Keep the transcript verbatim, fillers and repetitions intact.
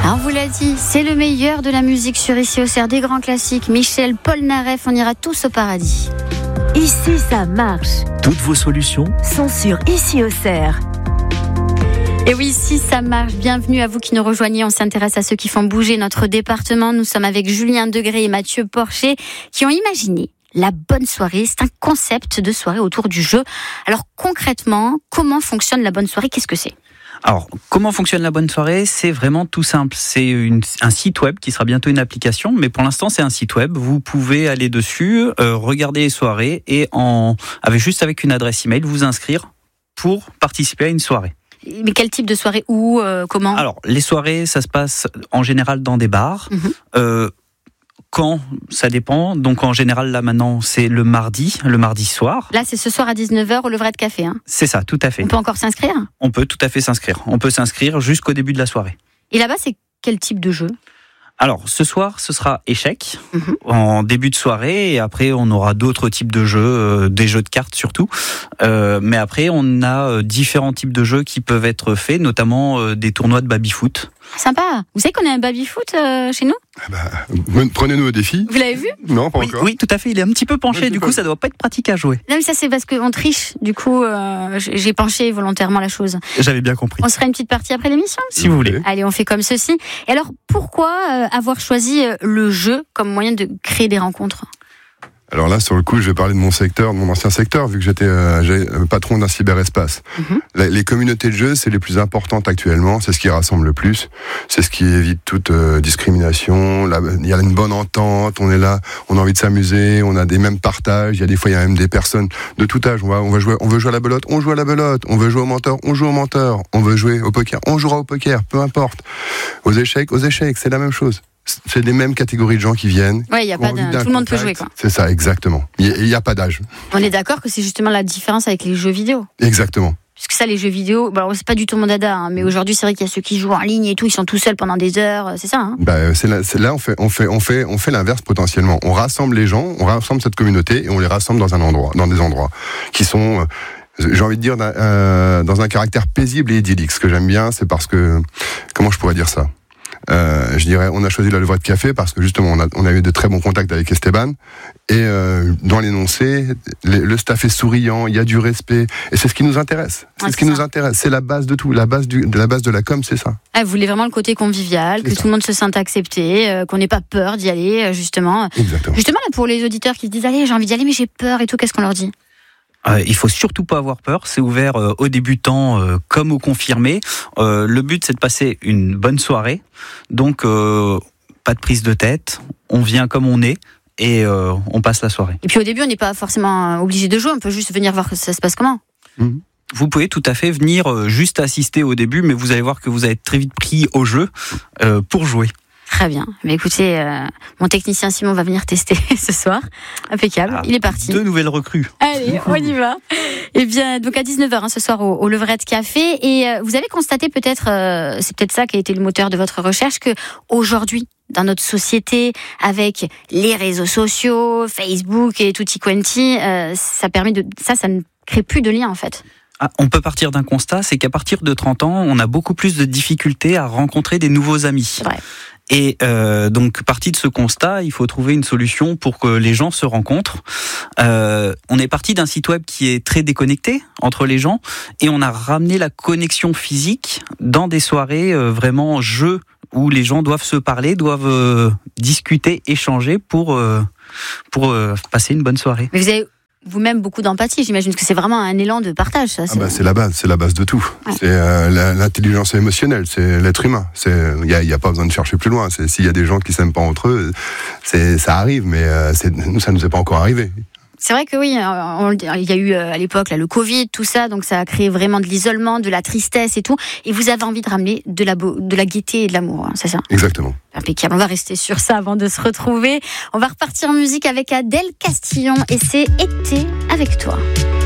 Alors on vous l'a dit, c'est le meilleur de la musique sur Ici Auxerre, des grands classiques. Michel Polnareff, on ira tous au paradis. Ici ça marche. Toutes vos solutions sont sur Ici Auxerre. Et oui, si ça marche, bienvenue à vous qui nous rejoignez. On s'intéresse à ceux qui font bouger notre département. Nous sommes avec Julien Degré et Mathieu Porcher qui ont imaginé la bonne soirée. C'est un concept de soirée autour du jeu. Alors concrètement, comment fonctionne la bonne soirée ? Qu'est-ce que c'est ? Alors, comment fonctionne la bonne soirée ? C'est vraiment tout simple. C'est une, un site web qui sera bientôt une application, mais pour l'instant, c'est un site web. Vous pouvez aller dessus, euh, regarder les soirées et en, avec, juste avec une adresse email, vous inscrire pour participer à une soirée. Mais quel type de soirée ? Où ? euh, Comment ? Alors, les soirées, ça se passe en général dans des bars. Mmh. Euh, Quand, ça dépend. Donc en général, là maintenant, c'est le mardi, le mardi soir. Là, c'est ce soir à dix-neuf heures au Levrette Café. Hein. C'est ça, tout à fait. On peut encore s'inscrire ? On peut tout à fait s'inscrire. On peut s'inscrire jusqu'au début de la soirée. Et là-bas, c'est quel type de jeu ? Alors, ce soir, ce sera échecs mmh. en début de soirée. Et après, on aura d'autres types de jeux, euh, des jeux de cartes surtout. Euh, mais après, on a euh, différents types de jeux qui peuvent être faits, notamment euh, des tournois de baby-foot. Sympa. Vous savez qu'on a un baby-foot euh, chez nous ? Ah bah, prenez-nous au défi. Vous l'avez vu ? Non, pas oui, encore. Oui, tout à fait. Il est un petit peu penché. Oui, du coup, pas... ça doit pas être pratique à jouer. Non, mais ça, c'est parce qu'on triche. Du coup, euh, j'ai penché volontairement la chose. J'avais bien compris. On se fera une petite partie après l'émission ? Si vous voulez. Allez, on fait comme ceci. Et alors, pourquoi euh, avoir choisi le jeu comme moyen de créer des rencontres ? Alors là, sur le coup, je vais parler de mon secteur, de mon ancien secteur, vu que j'étais euh, patron d'un cyberespace. Mm-hmm. La, les communautés de jeux, c'est les plus importantes actuellement, c'est ce qui rassemble le plus, c'est ce qui évite toute euh, discrimination, il y a une bonne entente, on est là, on a envie de s'amuser, on a des mêmes partages, il y a des fois, il y a même des personnes de tout âge, on va, on va jouer, on veut jouer à la belote, on joue à la belote, on veut jouer au menteur, on joue au menteur, on veut jouer au poker, on jouera au poker, peu importe. Aux échecs, aux échecs, c'est la même chose. C'est les mêmes catégories de gens qui viennent. Oui, il y a pas de... tout le monde contact. peut jouer, quoi. C'est ça, exactement. Il n'y a, a pas d'âge. On est d'accord que c'est justement la différence avec les jeux vidéo. Exactement. Parce que ça, les jeux vidéo, bon, c'est pas du tout mon dada, hein, mais aujourd'hui, c'est vrai qu'il y a ceux qui jouent en ligne et tout, ils sont tout seuls pendant des heures, c'est ça. Hein bah, c'est là, c'est là, on fait, on fait, on fait, on fait l'inverse potentiellement. On rassemble les gens, on rassemble cette communauté et on les rassemble dans un endroit, dans des endroits qui sont. Euh, j'ai envie de dire euh, dans un caractère paisible et idyllique. Ce que j'aime bien, c'est parce que comment je pourrais dire ça. Euh, je dirais, on a choisi la Levrette Café parce que justement, on a, on a eu de très bons contacts avec Esteban. Et euh, dans l'énoncé, les, le staff est souriant, il y a du respect, et c'est ce qui nous intéresse. C'est ouais, ce qui ça. nous intéresse. C'est la base de tout. La base du, de la base de la com, c'est ça. Ah, vous voulez vraiment le côté convivial, c'est que ça. Tout le monde se sente accepté, euh, qu'on n'ait pas peur d'y aller, justement. Exactement. Justement, là, pour les auditeurs qui se disent, allez, j'ai envie d'y aller, mais j'ai peur et tout, qu'est-ce qu'on leur dit ? Euh, il faut surtout pas avoir peur, c'est ouvert euh, aux débutants euh, comme aux confirmés. Euh, le but c'est de passer une bonne soirée, donc euh, pas de prise de tête, on vient comme on est et euh, on passe la soirée. Et puis au début on n'est pas forcément obligé de jouer, on peut juste venir voir que ça se passe comment. Mmh. Vous pouvez tout à fait venir euh, juste assister au début, mais vous allez voir que vous allez être très vite pris au jeu euh, pour jouer. Très bien. Mais écoutez, euh, mon technicien Simon va venir tester ce soir. Impeccable. Ah, il est parti. Deux nouvelles recrues. Allez, on y va. Eh bien, donc à dix-neuf heures hein, ce soir au, au Levrette Café. Et euh, vous avez constaté peut-être, euh, c'est peut-être ça qui a été le moteur de votre recherche, que aujourd'hui, dans notre société, avec les réseaux sociaux, Facebook et tutti quanti, euh, ça permet de, ça, ça ne crée plus de lien en fait. Ah, on peut partir d'un constat, c'est qu'à partir de trente ans, on a beaucoup plus de difficultés à rencontrer des nouveaux amis. C'est vrai. Et euh, donc, parti de ce constat, il faut trouver une solution pour que les gens se rencontrent. Euh, on est parti d'un site web qui est très déconnecté entre les gens, et on a ramené la connexion physique dans des soirées euh, vraiment jeux où les gens doivent se parler, doivent euh, discuter, échanger pour euh, pour euh, passer une bonne soirée. Mais vous avez vous-même beaucoup d'empathie, j'imagine que c'est vraiment un élan de partage. Ça, c'est... Ah bah, c'est la base, c'est la base de tout. Ouais. C'est euh, la, l'intelligence émotionnelle, c'est l'être humain. Il n'y a, y a pas besoin de chercher plus loin. C'est, s'il y a des gens qui s'aiment pas entre eux, c'est, ça arrive, mais euh, c'est, nous, ça nous est pas encore arrivé. C'est vrai que oui, on, il y a eu à l'époque là, le Covid, tout ça, donc ça a créé vraiment de l'isolement, de la tristesse et tout. Et vous avez envie de ramener de la, beau, de la gaieté et de l'amour, hein, c'est ça ? Exactement. Impeccable, on va rester sur ça avant de se retrouver. On va repartir en musique avec Adèle Castillon et c'est Été avec toi.